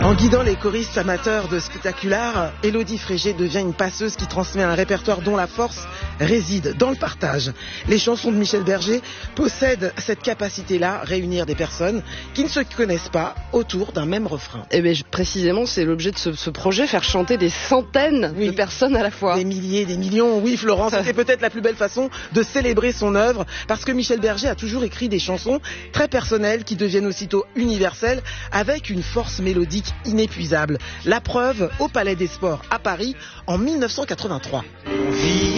En guidant les choristes amateurs de spectacular, Élodie Frégé devient une passeuse qui transmet un répertoire dont la force réside dans le partage. Les chansons de Michel Berger possèdent cette capacité-là, réunir des personnes qui ne se connaissent pas autour d'un même refrain. Et bien précisément, c'est l'objet de ce projet, faire chanter des centaines de personnes à la fois. Des milliers, des millions, oui Florence, c'était peut-être la plus belle façon de célébrer son œuvre, parce que Michel Berger a toujours écrit des chansons très personnelles qui deviennent aussitôt universelles, avec une force mélodique inépuisable. La preuve au Palais des Sports à Paris en 1983.